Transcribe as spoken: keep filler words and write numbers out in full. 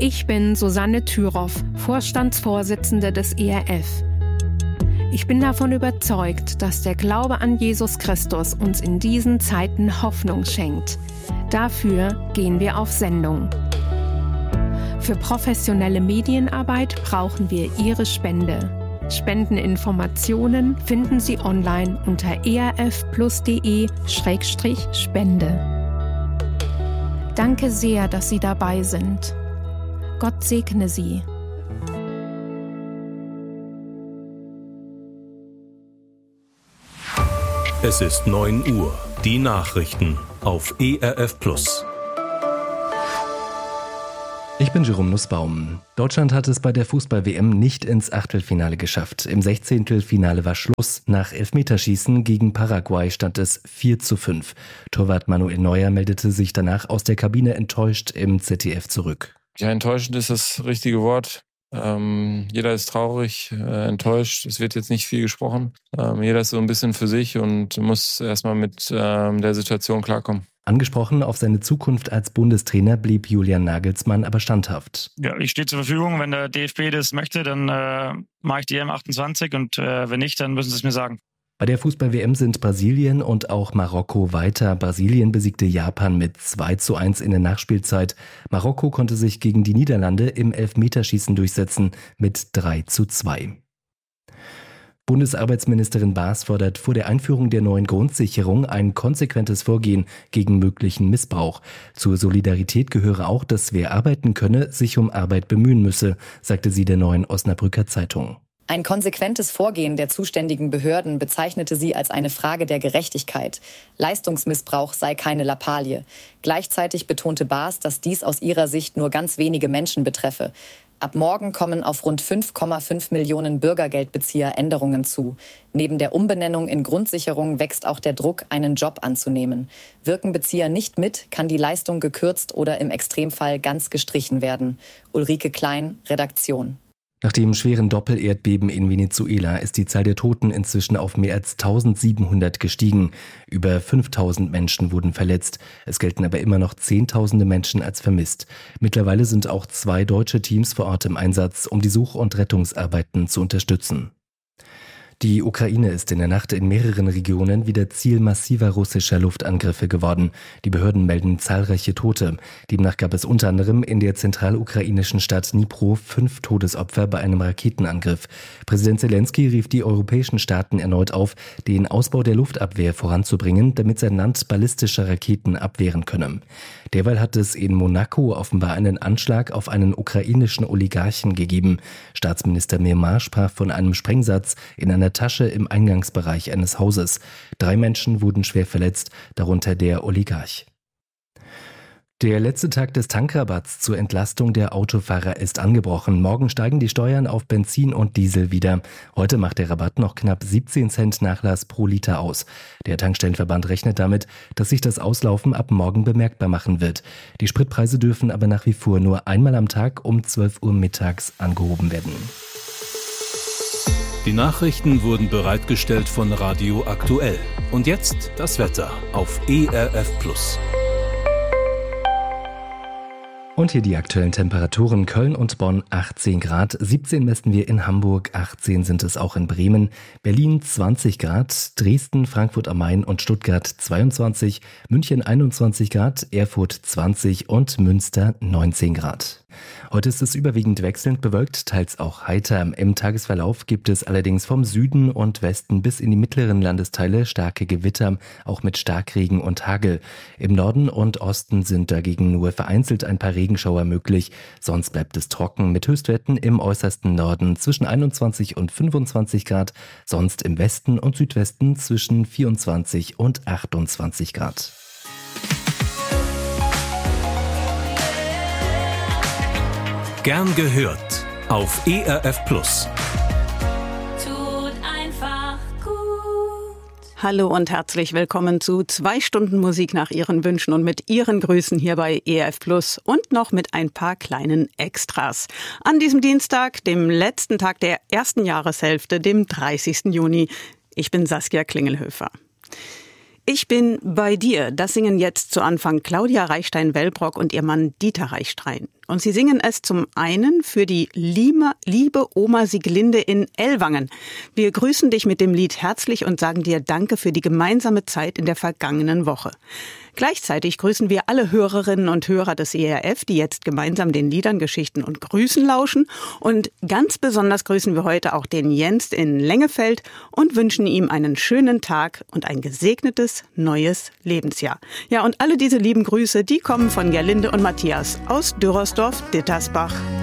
Ich bin Susanne Thüroff, Vorstandsvorsitzende des E R F. Ich bin davon überzeugt, dass der Glaube an Jesus Christus uns in diesen Zeiten Hoffnung schenkt. Dafür gehen wir auf Sendung. Für professionelle Medienarbeit brauchen wir Ihre Spende. Spendeninformationen finden Sie online unter erfplus.de Schrägstrich Spende. Danke sehr, dass Sie dabei sind. Gott segne Sie. Es ist neun Uhr. Die Nachrichten auf E R F Plus. Ich bin Jerome Nussbaum. Deutschland hat es bei der Fußball-W M nicht ins Achtelfinale geschafft. Im Sechzehntelfinale war Schluss. Nach Elfmeterschießen gegen Paraguay stand es vier zu fünf. Torwart Manuel Neuer meldete sich danach aus der Kabine enttäuscht im Z D F zurück. Ja, enttäuschend ist das richtige Wort. Ähm, jeder ist traurig, äh, enttäuscht. Es wird jetzt nicht viel gesprochen. Ähm, jeder ist so ein bisschen für sich und muss erstmal mit ähm, der Situation klarkommen. Angesprochen auf seine Zukunft als Bundestrainer blieb Julian Nagelsmann aber standhaft. Ja, ich stehe zur Verfügung. Wenn der D F B das möchte, dann äh, mache ich die E M achtundzwanzig und äh, wenn nicht, dann müssen sie es mir sagen. Bei der Fußball-W M sind Brasilien und auch Marokko weiter. Brasilien besiegte Japan mit zwei zu eins in der Nachspielzeit. Marokko konnte sich gegen die Niederlande im Elfmeterschießen durchsetzen mit drei zu zwei. Bundesarbeitsministerin Baas fordert vor der Einführung der neuen Grundsicherung ein konsequentes Vorgehen gegen möglichen Missbrauch. Zur Solidarität gehöre auch, dass wer arbeiten könne, sich um Arbeit bemühen müsse, sagte sie der Neuen Osnabrücker Zeitung. Ein konsequentes Vorgehen der zuständigen Behörden bezeichnete sie als eine Frage der Gerechtigkeit. Leistungsmissbrauch sei keine Lappalie. Gleichzeitig betonte Baas, dass dies aus ihrer Sicht nur ganz wenige Menschen betreffe. Ab morgen kommen auf rund fünf Komma fünf Millionen Bürgergeldbezieher Änderungen zu. Neben der Umbenennung in Grundsicherung wächst auch der Druck, einen Job anzunehmen. Wirken Bezieher nicht mit, kann die Leistung gekürzt oder im Extremfall ganz gestrichen werden. Ulrike Klein, Redaktion. Nach dem schweren Doppelerdbeben in Venezuela ist die Zahl der Toten inzwischen auf mehr als eintausendsiebenhundert gestiegen. Über fünftausend Menschen wurden verletzt. Es gelten aber immer noch Zehntausende Menschen als vermisst. Mittlerweile sind auch zwei deutsche Teams vor Ort im Einsatz, um die Such- und Rettungsarbeiten zu unterstützen. Die Ukraine ist in der Nacht in mehreren Regionen wieder Ziel massiver russischer Luftangriffe geworden. Die Behörden melden zahlreiche Tote. Demnach gab es unter anderem in der zentralukrainischen Stadt Dnipro fünf Todesopfer bei einem Raketenangriff. Präsident Zelensky rief die europäischen Staaten erneut auf, den Ausbau der Luftabwehr voranzubringen, damit sein Land ballistische Raketen abwehren könne. Derweil hat es in Monaco offenbar einen Anschlag auf einen ukrainischen Oligarchen gegeben. Staatsminister Myanmar sprach von einem Sprengsatz in einer Tasche im Eingangsbereich eines Hauses. Drei Menschen wurden schwer verletzt, darunter der Oligarch. Der letzte Tag des Tankrabatts zur Entlastung der Autofahrer ist angebrochen. Morgen steigen die Steuern auf Benzin und Diesel wieder. Heute macht der Rabatt noch knapp siebzehn Cent Nachlass pro Liter aus. Der Tankstellenverband rechnet damit, dass sich das Auslaufen ab morgen bemerkbar machen wird. Die Spritpreise dürfen aber nach wie vor nur einmal am Tag um zwölf Uhr mittags angehoben werden. Die Nachrichten wurden bereitgestellt von Radio Aktuell. Und jetzt das Wetter auf E R F Plus. Und hier die aktuellen Temperaturen. Köln und Bonn achtzehn Grad, siebzehn messen wir in Hamburg, achtzehn sind es auch in Bremen, Berlin zwanzig Grad, Dresden, Frankfurt am Main und Stuttgart zweiundzwanzig, München einundzwanzig Grad, Erfurt zwanzig und Münster neunzehn Grad. Heute ist es überwiegend wechselnd bewölkt, teils auch heiter. Im Tagesverlauf gibt es allerdings vom Süden und Westen bis in die mittleren Landesteile starke Gewitter, auch mit Starkregen und Hagel. Im Norden und Osten sind dagegen nur vereinzelt ein paar Regenschauer möglich. Sonst bleibt es trocken mit Höchstwerten im äußersten Norden zwischen einundzwanzig und fünfundzwanzig Grad, sonst im Westen und Südwesten zwischen vierundzwanzig und achtundzwanzig Grad. Gern gehört auf E R F Plus. Tut einfach gut. Hallo und herzlich willkommen zu zwei Stunden Musik nach Ihren Wünschen und mit Ihren Grüßen hier bei E R F Plus und noch mit ein paar kleinen Extras. An diesem Dienstag, dem letzten Tag der ersten Jahreshälfte, dem dreißigsten Juni. Ich bin Saskia Klingelhöfer. Ich bin bei dir. Das singen jetzt zu Anfang Claudia Reichstein-Wellbrock und ihr Mann Dieter Reichstein. Und sie singen es zum einen für die liebe, liebe Oma Sieglinde in Ellwangen. Wir grüßen dich mit dem Lied herzlich und sagen dir Danke für die gemeinsame Zeit in der vergangenen Woche. Gleichzeitig grüßen wir alle Hörerinnen und Hörer des E R F, die jetzt gemeinsam den Liedern, Geschichten und Grüßen lauschen. Und ganz besonders grüßen wir heute auch den Jens in Lengefeld und wünschen ihm einen schönen Tag und ein gesegnetes neues Lebensjahr. Ja, und alle diese lieben Grüße, die kommen von Gerlinde und Matthias aus Dürrersdorf-Dittersbach.